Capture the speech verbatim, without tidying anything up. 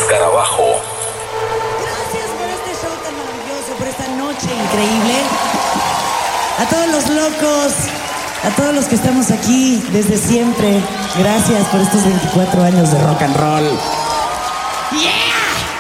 Escarabajo. Gracias por este show tan maravilloso, por esta noche increíble. A todos los locos, a todos los que estamos aquí desde siempre, gracias por estos veinticuatro años de rock and roll.